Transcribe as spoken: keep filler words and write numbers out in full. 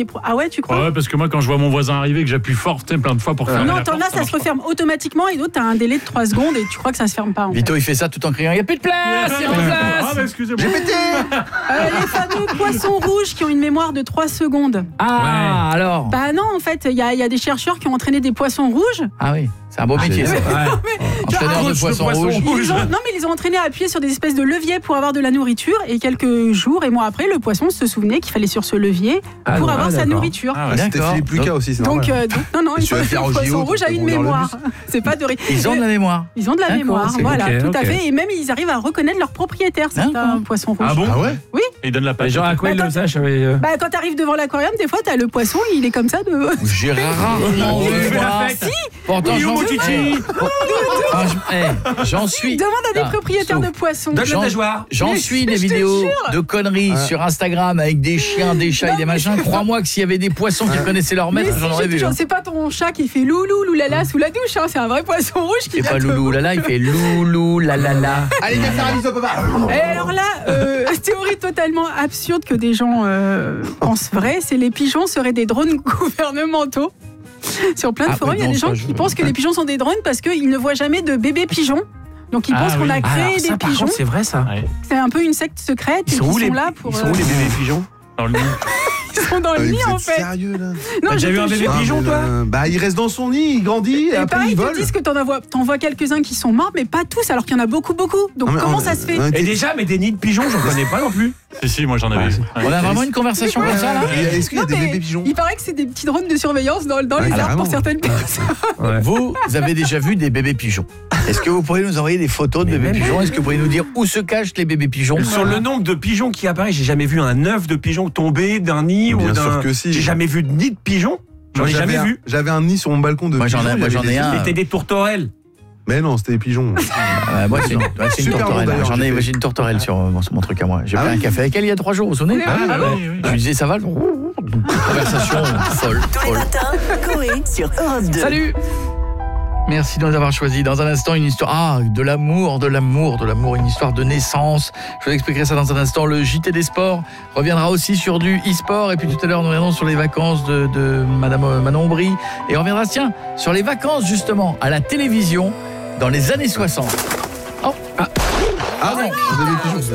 est pro... Ah ouais, tu crois? Ouais, parce que moi, quand je vois mon voisin arriver, que j'appuie fort, tu sais, plein de fois pour euh, fermer Non, la t'en porte, as, ça, ça se referme automatiquement et d'autres, t'as un délai de trois secondes et tu crois que ça se ferme pas. En Vito, fait. il fait ça tout en criant, il n'y a plus de place, il n'y a plus de place. Ah, bah, excusez-moi. Euh, les fameux poissons rouges qui ont une mémoire de trois secondes. Ah, Ouais. alors. Bah non, en fait, il y, y a des chercheurs qui ont entraîné des poissons rouges. Ah oui, c'est un beau métier, ça. Entraîneur de poissons rouges. Ils ont, non, mais ils les ont entraînés à appuyer sur des espèces de leviers pour avoir de la nourriture. Et quelques jours et mois après, le poisson se souvenait qu'il fallait sur ce levier Ah, pour non, avoir ah, sa d'accord. nourriture. Ah, ouais. C'était D'accord. Philippe Lucas aussi, c'est Donc, normal. euh, donc, non, non, Et il tu vas faut- faire le au poisson J O, rouge a pour une voir le mémoire. C'est pas de ré- Ils ont de la mémoire. Ils ont de la D'accord, mémoire, c'est voilà, ok, tout ok. à fait. Et même, ils arrivent à reconnaître leurs propriétaires, certains D'accord. poissons rouges. Ah bon? Ah ouais? Et il donne la Bah, page. genre, à quoi il Bah, le sache avec, euh, Bah, quand t'arrives devant l'aquarium, des fois, t'as le poisson, il est comme ça de. J'ai rarement Il vu fait la moi. fête. Pourtant, Il est où, j'en mon titi? Franchement, eh, j'en suis. Demande à des Ah, propriétaires sauf- de poissons. Donne J'en- la nageoire. J'en Mais suis je des te vidéos jure. de conneries sur Instagram avec des chiens, des chats et des machins. Crois-moi que s'il y avait des poissons qui connaissaient leur Mais maître, si, j'en aurais je te vu. jure, hein. c'est pas ton chat qui fait loulou, loulala sous la douche, hein, c'est un vrai poisson rouge qui Il fait vient pas te- loulou là là, il fait loulou là là là. Allez, viens faire un bisou, papa. Et alors là, euh, théorie totalement absurde que des gens euh, pensent vrai, c'est les pigeons seraient des drones gouvernementaux. Sur plein de Ah, forums, ouais, il y a non, des ça, gens je- qui pensent que les pigeons sont des drones parce qu'ils ne voient jamais de bébés pigeons. Donc ils Ah pensent qu'on oui. a créé Alors, des ça, par pigeons. contre, c'est vrai, ça. Ouais. C'est un peu une secte secrète Ils et sont qui où sont les là pour. Ils sont euh, où les bébés pigeons? Dans le nid. Ils sont dans Ah, le mais nid vous en êtes fait. sérieux là? Non, T'as je déjà te vu un bébé jure. pigeon, mais toi? là, Bah il reste dans son nid, il grandit et Et après pareil, il ils te vole. disent que t'en vois, t'en vois quelques-uns qui sont morts, mais pas tous, alors qu'il y en a beaucoup, beaucoup. Donc Ah, mais comment on- ça se fait? on était- Et déjà, mais des nids de pigeons, j'en connais pas non plus. Si, si, moi j'en avais vu. Ouais. On a vraiment une conversation comme ça là. Est-ce qu'il y a Non, des mais bébés pigeons? Il paraît que c'est des petits drones de surveillance dans, dans Ouais, les arbres carrément. pour certaines personnes. Vous avez déjà vu des bébés pigeons? Est-ce que vous pourriez nous envoyer des photos de Mais bébés même- pigeons? Est-ce que vous pourriez nous dire où se cachent les bébés pigeons? Sur le nombre de pigeons qui apparaissent, j'ai jamais vu un œuf de pigeon tomber d'un nid Bien ou d'un. sûr que si. J'ai jamais vu de nid de pigeon. J'en Moi, ai j'avais jamais un- vu. J'avais un nid sur mon balcon de Moi, j'en ai- pigeons, moi, il y j'en avait ai des- un. C'était des tourterelles. Mais non, c'était des pigeons. Ouais, moi, c'est une, ouais, c'est une Super tourterelle. bon, d'ailleurs, J'en ai, j'ai fait. j'ai une tourterelle sur, euh, sur mon truc à moi. J'ai Ah pris ouais un café avec elle il y a trois jours, vous vous souvenez? Ah, Ah, bon oui, oui. Je lui disais ça va. Conversation folle, Tous les folle. matins, Coé sur Europe deux. Salut. Merci de nous avoir choisi. Dans un instant, une histoire. Ah, de l'amour, de l'amour, de l'amour, une histoire de naissance. Je vous expliquerai ça dans un instant. Le J T des sports reviendra aussi sur du e-sport. Et puis tout à l'heure, nous reviendrons sur les vacances de, de Madame Manon Bry. Et on reviendra, tiens, sur les vacances, justement, à la télévision dans les années soixante. Oh, ah. Ah non, des bébés pigeons.